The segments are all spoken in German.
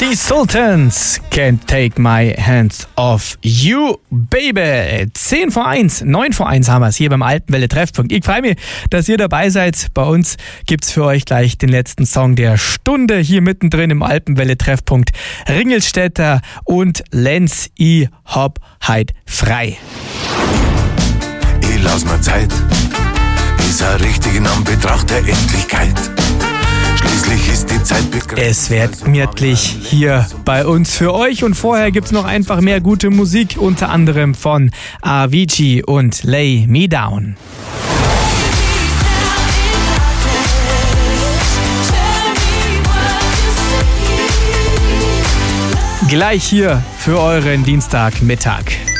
Die Sultans, Can't Take My Hands Off You, Baby. 10 vor 1, 9 vor 1 haben wir es hier beim Alpenwelle Treffpunkt. Ich freue mich, dass ihr dabei seid. Bei uns gibt's für euch gleich den letzten Song der Stunde hier mittendrin im Alpenwelle Treffpunkt. Ringelstädter und Lenz I. Hopp heit frei. Ich lass mir Zeit, ist ein richtig in Anbetracht der Endlichkeit. Schließlich ist die Zeit begrenzt. Es wird gemütlich hier bei uns für euch und vorher gibt's noch einfach mehr gute Musik, unter anderem von Avicii und Lay Me Down. Gleich hier für euren Dienstagmittag.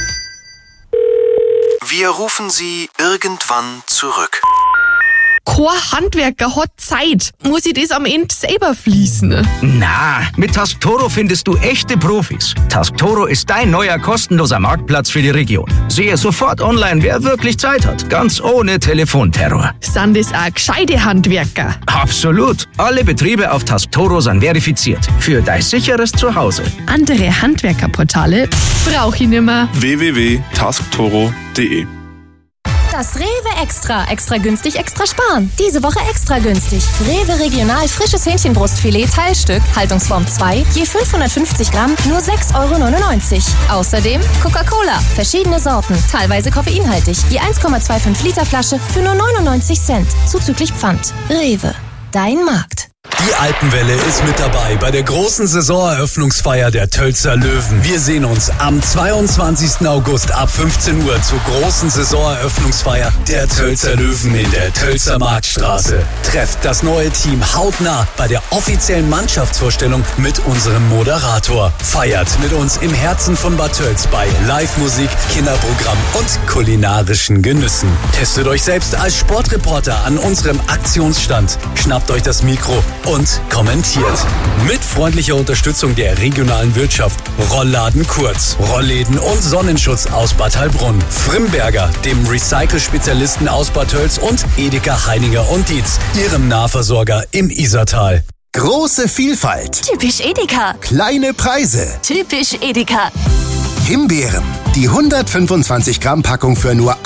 Wir rufen Sie irgendwann zurück. Kein Handwerker hat Zeit. Muss ich das am Ende selber fließen? Na, mit Tasktoro findest du echte Profis. Tasktoro ist dein neuer kostenloser Marktplatz für die Region. Sehe sofort online, wer wirklich Zeit hat. Ganz ohne Telefonterror. Sind das auch gescheite Handwerker? Absolut. Alle Betriebe auf Tasktoro sind verifiziert. Für dein sicheres Zuhause. Andere Handwerkerportale brauche ich nimmer. www.tasktoro.de. Das Rewe Extra. Extra günstig, extra sparen. Diese Woche extra günstig. Rewe Regional frisches Hähnchenbrustfilet Teilstück, Haltungsform 2, je 550 Gramm, nur 6,99 €. Außerdem Coca-Cola, verschiedene Sorten, teilweise koffeinhaltig, je 1,25 Liter Flasche für nur 99 Cent, zuzüglich Pfand. Rewe, dein Markt. Die Alpenwelle ist mit dabei bei der großen Saisoneröffnungsfeier der Tölzer Löwen. Wir sehen uns am 22. August ab 15 Uhr zur großen Saisoneröffnungsfeier der Tölzer Löwen in der Tölzer Marktstraße. Trefft das neue Team hautnah bei der offiziellen Mannschaftsvorstellung mit unserem Moderator. Feiert mit uns im Herzen von Bad Tölz bei Live-Musik, Kinderprogramm und kulinarischen Genüssen. Testet euch selbst als Sportreporter an unserem Aktionsstand. Schnappt euch das Mikro und kommentiert. Mit freundlicher Unterstützung der regionalen Wirtschaft, Rollladen Kurz, Rollläden und Sonnenschutz aus Bad Heilbrunn, Frimberger, dem Recycle-Spezialisten aus Bad Tölz und Edeka Heininger und Dietz, ihrem Nahversorger im Isartal. Große Vielfalt. Typisch Edeka. Kleine Preise. Typisch Edeka. Himbeeren. Die 125 Gramm Packung für nur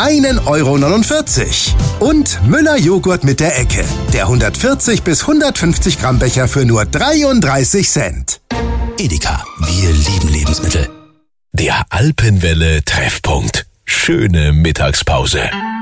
1,49 €. Und Müller Joghurt mit der Ecke. Der 140 bis 150 Gramm Becher für nur 33 Cent. Edeka, wir lieben Lebensmittel. Der Alpenwelle Treffpunkt. Schöne Mittagspause.